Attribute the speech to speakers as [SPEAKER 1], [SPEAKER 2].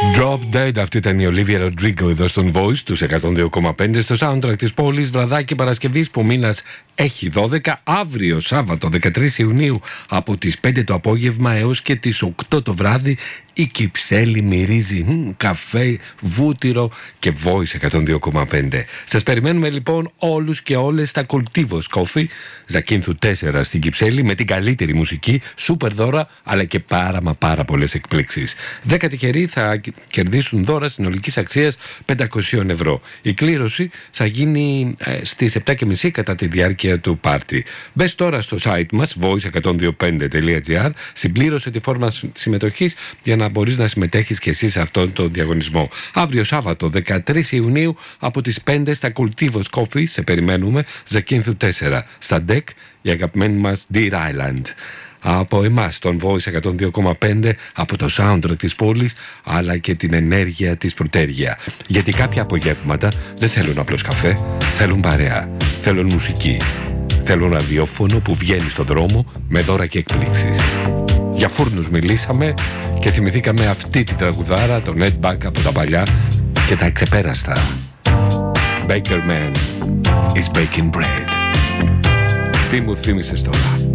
[SPEAKER 1] Drop Dead, αυτή ήταν η Olivia Rodrigo εδώ στον Voice τους 102,5 στο soundtrack της πόλης. Βραδάκι Παρασκευής που μήνας έχει 12. Αύριο Σάββατο 13 Ιουνίου από τις 5 το απόγευμα έως και τις 8 το βράδυ η Κυψέλη μυρίζει καφέ, βούτυρο και Voice 102,5. Σας περιμένουμε λοιπόν όλους και όλες στα Cultivos Coffee Ζακίνθου 4 στην Κυψέλη με την καλύτερη μουσική, σούπερ δώρα αλλά και πάρα πολλές εκπλήξεις. 10 τυχεροί θα κερδίσουν δώρα συνολικής αξίας 500 ευρώ. Η κλήρωση θα γίνει στις 7.30 κατά τη διάρκεια του πάρτι. Μπες τώρα στο site μας voice125.gr, συμπλήρωσε τη φόρμα συμμετοχής για να μπορείς να συμμετέχεις και εσύ σε αυτόν τον διαγωνισμό. Αύριο Σάββατο 13 Ιουνίου από τις 5 στα Cultivos Coffee σε περιμένουμε, Ζακίνθου 4 στα DEC, η αγαπημένη μας Deer Island. Από εμάς τον Voice 102,5, από το soundtrack της πόλης αλλά και την ενέργεια της πρωτέργεια. Γιατί κάποια απογεύματα δεν θέλουν απλώς καφέ, θέλουν παρέα, θέλουν μουσική, θέλουν ραδιόφωνο που βγαίνει στον δρόμο με δώρα και εκπλήξεις. Για φούρνους μιλήσαμε και θυμηθήκαμε αυτή τη τραγουδάρα, το Netback από τα παλιά και τα εξεπέραστα. Baker Man is baking bread. Τι μου θύμισες τώρα?